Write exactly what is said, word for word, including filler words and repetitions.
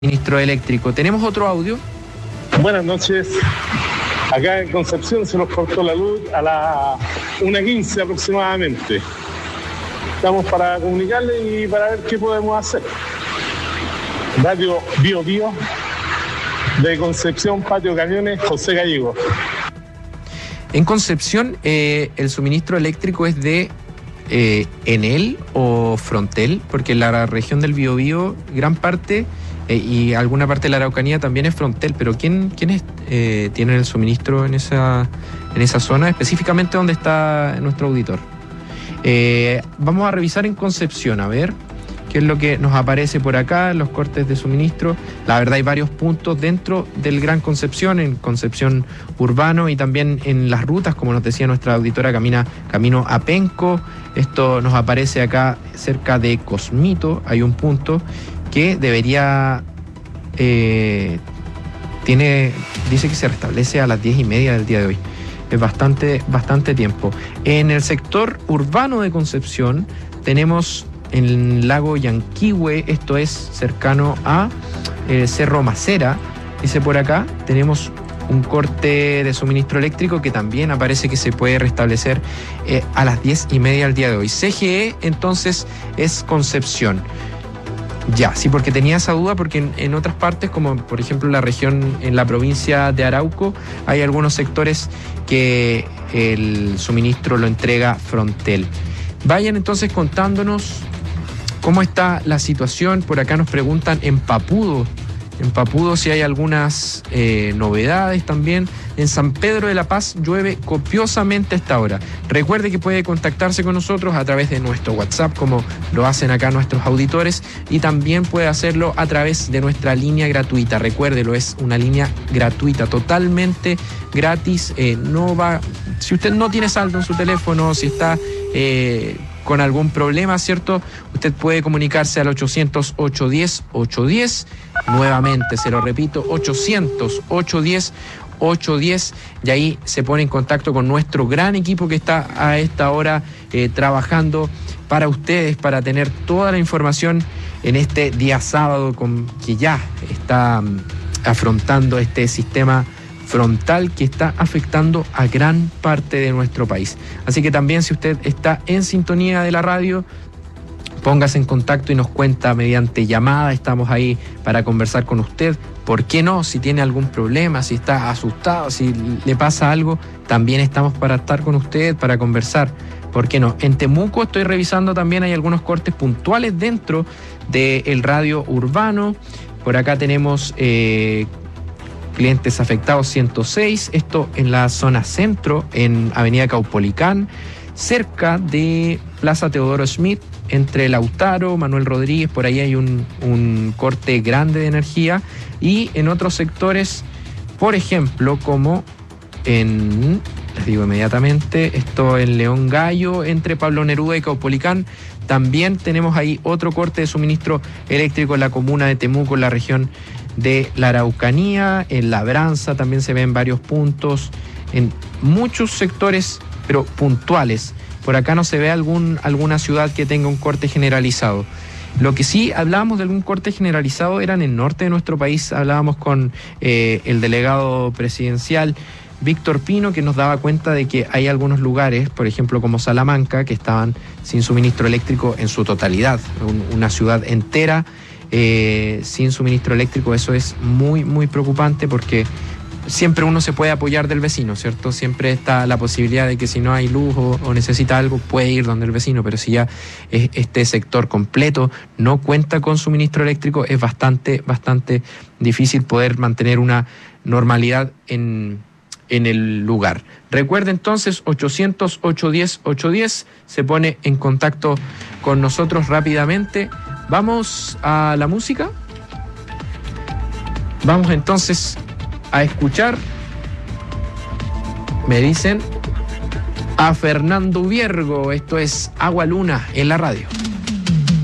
Ministro eléctrico. ¿Tenemos otro audio? Buenas noches. Acá en Concepción se nos cortó la luz a las una quince aproximadamente. Estamos para comunicarle y para ver qué podemos hacer. Radio Bio Bio de Concepción, Patio Cañones, José Gallego. En Concepción, eh, el suministro eléctrico es de eh, Enel o Frontel, porque en la región del Biobío, gran parte eh, y alguna parte de la Araucanía también es Frontel, pero ¿quién, quiénes eh, tienen el suministro en esa, en esa zona, específicamente donde está nuestro auditor? Eh, vamos a revisar en Concepción, a ver qué es lo que nos aparece por acá, los cortes de suministro. La verdad hay varios puntos dentro del Gran Concepción, en Concepción Urbano y también en las rutas, como nos decía nuestra auditora, camina camino a Penco. Esto nos aparece acá cerca de Cosmito, hay un punto que debería, eh, tiene, dice que se restablece a las diez y media del día de hoy. Es bastante, bastante tiempo. En el sector urbano de Concepción tenemos en el lago Yanquihue, esto es cercano a eh, Cerro Macera, dice por acá, tenemos un corte de suministro eléctrico que también aparece que se puede restablecer eh, a las diez y media del día de hoy. C G E entonces es Concepción. Ya, sí, porque tenía esa duda, porque en, en otras partes, como por ejemplo la región, en la provincia de Arauco, hay algunos sectores que el suministro lo entrega Frontel. Vayan entonces contándonos cómo está la situación. Por acá nos preguntan en Papudo, en Papudo si hay algunas eh, novedades también. En San Pedro de la Paz llueve copiosamente a esta hora. Recuerde que puede contactarse con nosotros a través de nuestro WhatsApp, como lo hacen acá nuestros auditores, y también puede hacerlo a través de nuestra línea gratuita. Recuérdelo, es una línea gratuita, totalmente gratis. Eh, no va, si usted no tiene saldo en su teléfono, si está eh, con algún problema, ¿cierto? Usted puede comunicarse al ochocientos, ochocientos diez, ochocientos diez. Nuevamente, se lo repito, ochocientos, ochocientos diez, ochocientos diez, y ahí se pone en contacto con nuestro gran equipo que está a esta hora eh, trabajando para ustedes, para tener toda la información en este día sábado, con, que ya está um, afrontando este sistema frontal que está afectando a gran parte de nuestro país. Así que también, si usted está en sintonía de la radio, póngase en contacto y nos cuenta mediante llamada. Estamos ahí para conversar con usted. ¿Por qué no? Si tiene algún problema, si está asustado, si le pasa algo, también estamos para estar con usted, para conversar. ¿Por qué no? En Temuco estoy revisando también, hay algunos cortes puntuales dentro del radio urbano. Por acá tenemos eh, clientes afectados ciento seis, esto en la zona centro, en Avenida Caupolicán, cerca de Plaza Teodoro Schmidt, entre Lautaro, Manuel Rodríguez, por ahí hay un, un corte grande de energía. Y en otros sectores, por ejemplo, como en, les digo inmediatamente, esto en León Gallo, entre Pablo Neruda y Caupolicán, también tenemos ahí otro corte de suministro eléctrico en la comuna de Temuco, en la región de la Araucanía. En Labranza también se ven varios puntos, en muchos sectores, pero puntuales. Por acá no se ve algún, alguna ciudad que tenga un corte generalizado. Lo que sí hablábamos de algún corte generalizado era en el norte de nuestro país. Hablábamos con eh, el delegado presidencial Víctor Pino, que nos daba cuenta de que hay algunos lugares, por ejemplo como Salamanca, que estaban sin suministro eléctrico en su totalidad. Un, una ciudad entera eh, sin suministro eléctrico. Eso es muy, muy preocupante, porque siempre uno se puede apoyar del vecino, ¿cierto? Siempre está la posibilidad de que si no hay luz o, o necesita algo, puede ir donde el vecino, pero si ya es, este sector completo no cuenta con suministro eléctrico, es bastante, bastante difícil poder mantener una normalidad en, en el lugar. Recuerde entonces, ochocientos, ochocientos diez, ochocientos diez, se pone en contacto con nosotros rápidamente. Vamos a la música. Vamos entonces a escuchar, me dicen, a Fernando Viergo. Esto es Agua Luna en la radio.